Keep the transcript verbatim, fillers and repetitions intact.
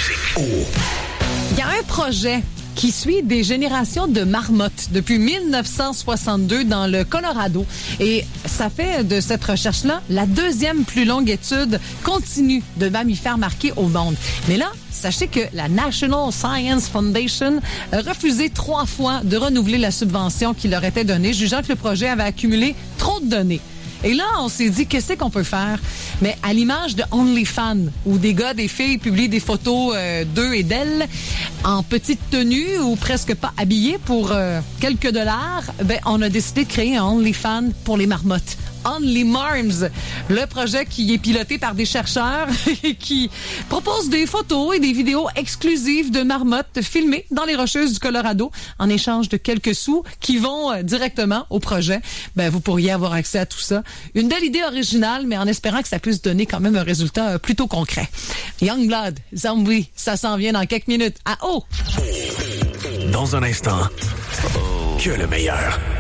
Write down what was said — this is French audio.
Il y a un projet qui suit des générations de marmottes depuis mille neuf cent soixante-deux dans le Colorado. Et ça fait de cette recherche-là la deuxième plus longue étude continue de mammifères marqués au monde. Mais là, sachez que la National Science Foundation a refusé trois fois de renouveler la subvention qui leur était donnée, jugeant que le projet avait accumulé trop de données. Et là, on s'est dit, qu'est-ce qu'on peut faire? Mais à l'image de OnlyFans, où des gars, des filles publient des photos euh, d'eux et d'elles en petite tenue ou presque pas habillés pour euh, quelques dollars, ben, on a décidé de créer un OnlyFans pour les marmottes. Only Marms, le projet qui est piloté par des chercheurs et qui propose des photos et des vidéos exclusives de marmottes filmées dans les Rocheuses du Colorado en échange de quelques sous qui vont euh, directement au projet. Ben, vous pourriez avoir accès à tout ça. Une belle idée originale, mais en espérant que ça puisse donner quand même un résultat euh, plutôt concret. Youngblood, Zombie, ça s'en vient dans quelques minutes. À haut! Dans un instant, que le meilleur.